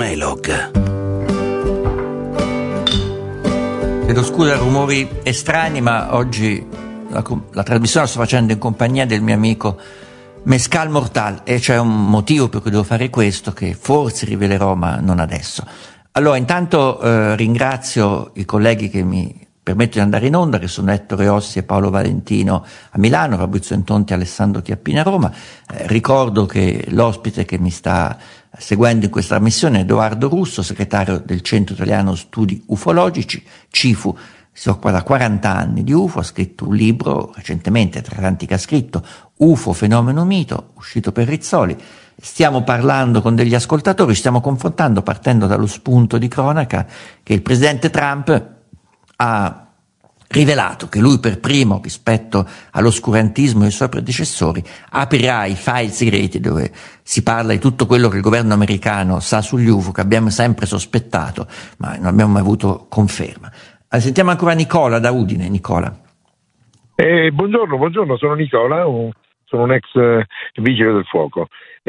Dialogue. Chiedo scusa, rumori estranei, ma oggi la trasmissione la sto facendo in compagnia del mio amico Mescal Mortal e c'è un motivo per cui devo fare questo che forse rivelerò, ma non adesso. Allora, intanto ringrazio i colleghi che mi permettono di andare in onda, che sono Ettore Ossi e Paolo Valentino a Milano, Fabrizio Entonti e Alessandro Chiappini a Roma. Ricordo che l'ospite che mi sta seguendo in questa trasmissione è Edoardo Russo, segretario del Centro Italiano Studi Ufologici, CIFU. Si occupa da 40 anni di UFO, ha scritto un libro recentemente, tra tanti che ha scritto, UFO Fenomeno Mito, uscito per Rizzoli. Stiamo parlando con degli ascoltatori, stiamo confrontando partendo dallo spunto di cronaca che il presidente Trump ha rivelato che lui per primo, rispetto all'oscurantismo dei suoi predecessori, aprirà i file segreti dove si parla di tutto quello che il governo americano sa sugli UFO, che abbiamo sempre sospettato, ma non abbiamo mai avuto conferma. Sentiamo ancora Nicola da Udine. Nicola. Buongiorno, sono Nicola, sono un ex vigile del fuoco.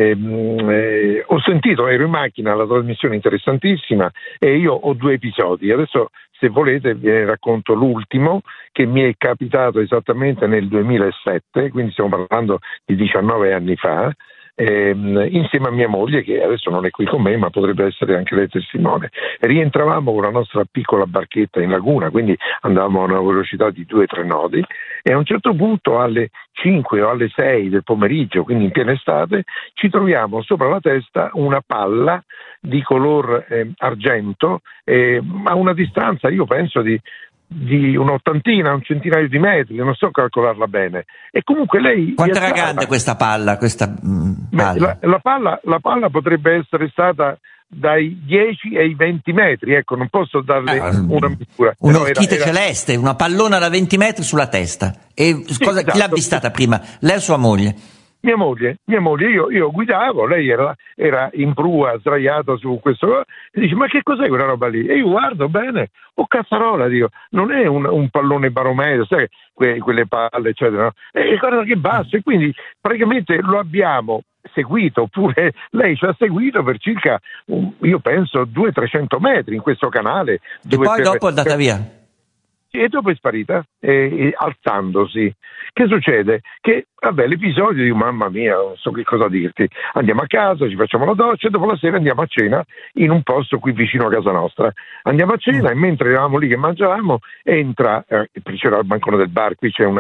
Ho sentito, ero in macchina, la trasmissione interessantissima e io ho 2 episodi. Adesso, se volete, vi racconto l'ultimo che mi è capitato esattamente nel 2007, quindi stiamo parlando di 19 anni fa, insieme a mia moglie, che adesso non è qui con me, ma potrebbe essere anche lei testimone. Rientravamo con la nostra piccola barchetta in laguna, quindi andavamo a una velocità di 2-3 nodi e a un certo punto alle 5 o alle 6 del pomeriggio, quindi in piena estate, ci troviamo sopra la testa una palla di color argento a una distanza, io penso di un'ottantina, un centinaio di metri, non so calcolarla bene. E comunque lei... Quanto era grande questa palla? Palla? La palla potrebbe essere stata dai 10 ai 20 metri, ecco, non posso darle una misura. Un'orchite celeste, una pallona da 20 metri sulla testa. E sì, esatto. Chi l'ha avvistata prima? Lei o sua moglie? Mia moglie, io guidavo, lei era in prua, sdraiata su questo, e dice: ma che cos'è quella roba lì? E io guardo bene, cazzarola, dico, non è un pallone barometro, sai, quelle palle, eccetera, no? E guarda che basso, e quindi praticamente lo abbiamo seguito, oppure lei ci ha seguito per circa, io penso, 200-300 metri in questo canale. E poi dopo è andata via? E dopo è sparita, alzandosi. Che succede? Che, l'episodio di mamma mia, non so che cosa dirti, andiamo a casa, ci facciamo la doccia e dopo la sera andiamo a cena in un posto qui vicino a casa nostra. Andiamo a cena e mentre eravamo lì che mangiavamo, entra, c'era il bancone del bar, qui c'è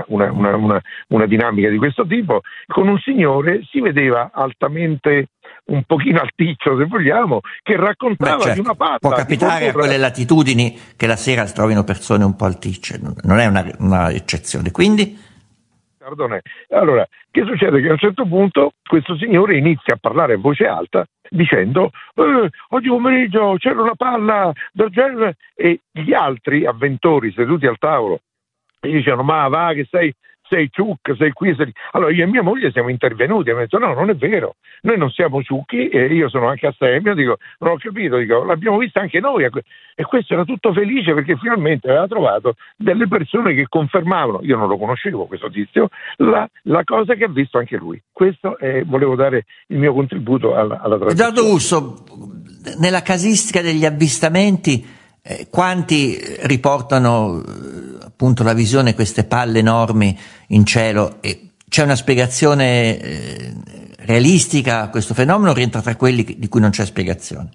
una dinamica di questo tipo, con un signore, si vedeva altamente un pochino alticcio, se vogliamo, che raccontava di una palla. Può capitare a quelle latitudini che la sera si trovino persone un po' alticce, non è una eccezione. Quindi? Perdone. Allora, che succede? Che a un certo punto questo signore inizia a parlare a voce alta dicendo: oggi pomeriggio c'era una palla del genere, e gli altri avventori seduti al tavolo gli dicevano: ma va che sei ciuc, sei qui, sei... Allora io e mia moglie siamo intervenuti e abbiamo detto: no, non è vero, noi non siamo ciucchi, e io sono anche astemio, dico, non ho capito, dico, l'abbiamo vista anche noi, e questo era tutto felice perché finalmente aveva trovato delle persone che confermavano, io non lo conoscevo questo tizio, la cosa che ha visto anche lui. Questo volevo dare il mio contributo alla trasmissione. Edoardo Russo, nella casistica degli avvistamenti, quanti riportano appunto la visione, queste palle enormi in cielo, e c'è una spiegazione realistica a questo fenomeno o rientra tra quelli di cui non c'è spiegazione?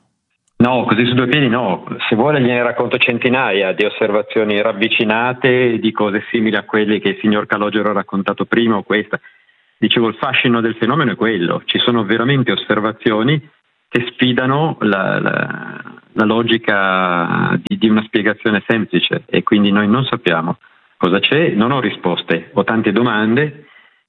No, così su 2 piedi no, se vuole gliene racconto centinaia di osservazioni ravvicinate di cose simili a quelle che il signor Calogero ha raccontato prima o questa. Dicevo, il fascino del fenomeno è quello, ci sono veramente osservazioni che sfidano la logica di una spiegazione semplice, e quindi noi non sappiamo cosa c'è, non ho risposte, ho tante domande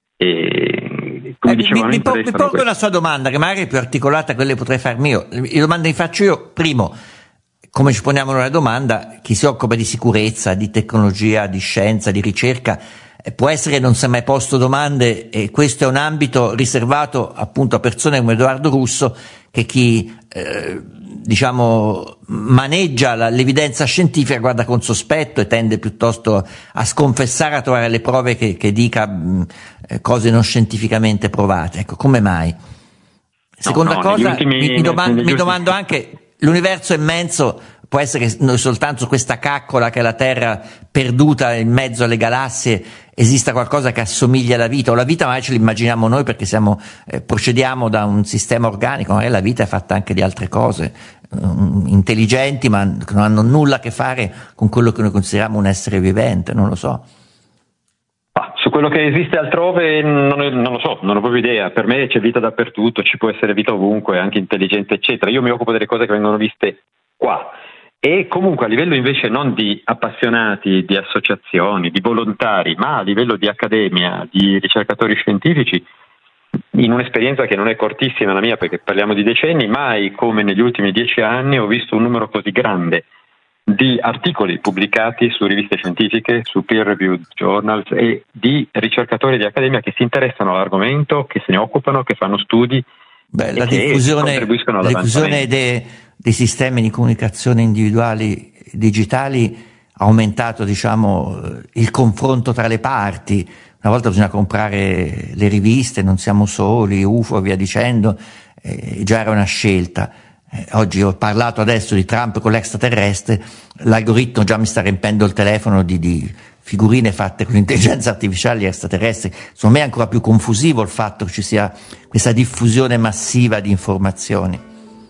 e come dicevo mi pongo una sua domanda che magari è più articolata a quelle che potrei farmi io. Le domande che faccio io: primo, come ci poniamo una domanda, chi si occupa di sicurezza, di tecnologia, di scienza, di ricerca, può essere che non si è mai posto domande, e questo è un ambito riservato appunto a persone come Edoardo Russo, che chi maneggia l'evidenza scientifica guarda con sospetto e tende piuttosto a sconfessare, a trovare le prove che dica cose non scientificamente provate. Ecco, come mai? Seconda cosa, mi domando anche, l'universo immenso può essere che noi soltanto su questa caccola che è la Terra perduta in mezzo alle galassie esista qualcosa che assomiglia alla vita, o la vita magari ce l'immaginiamo noi perché procediamo da un sistema organico, magari la vita è fatta anche di altre cose intelligenti ma che non hanno nulla a che fare con quello che noi consideriamo un essere vivente, non lo so. Su quello che esiste altrove non lo so, non ho proprio idea. Per me c'è vita dappertutto, ci può essere vita ovunque, anche intelligente eccetera. Io mi occupo delle cose che vengono viste qua. E comunque a livello invece non di appassionati, di associazioni, di volontari, ma a livello di accademia, di ricercatori scientifici, in un'esperienza che non è cortissima la mia perché parliamo di decenni, mai come negli ultimi 10 anni ho visto un numero così grande di articoli pubblicati su riviste scientifiche, su peer-reviewed journals e di ricercatori di accademia che si interessano all'argomento, che se ne occupano, che fanno studi. La diffusione dei sistemi di comunicazione individuali digitali ha aumentato, il confronto tra le parti. Una volta bisogna comprare le riviste, non siamo soli, UFO, via dicendo, già era una scelta. Oggi ho parlato adesso di Trump con l'extraterrestre, l'algoritmo già mi sta riempendo il telefono di figurine fatte con l'intelligenza artificiale extraterrestri. Secondo me è ancora più confusivo il fatto che ci sia questa diffusione massiva di informazioni.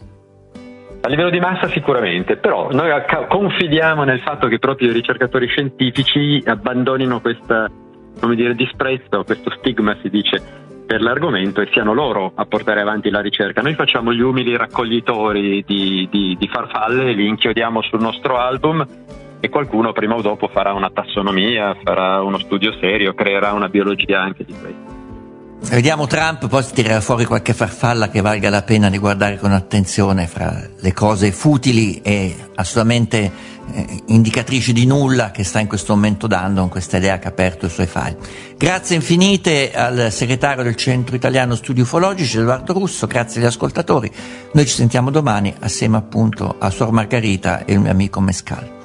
A livello di massa sicuramente, però noi confidiamo nel fatto che proprio i ricercatori scientifici abbandonino questo disprezzo, questo stigma si dice, per l'argomento e siano loro a portare avanti la ricerca. Noi facciamo gli umili raccoglitori di farfalle, li inchiodiamo sul nostro album e qualcuno prima o dopo farà una tassonomia, farà uno studio serio, creerà una biologia anche di questo. Vediamo Trump, poi si tirerà fuori qualche farfalla che valga la pena di guardare con attenzione fra le cose futili e assolutamente indicatrici di nulla che sta in questo momento dando con questa idea che ha aperto i suoi file. Grazie infinite al segretario del Centro Italiano Studi Ufologici, Edoardo Russo, grazie agli ascoltatori. Noi ci sentiamo domani assieme appunto a Suor Margherita e il mio amico Mescal.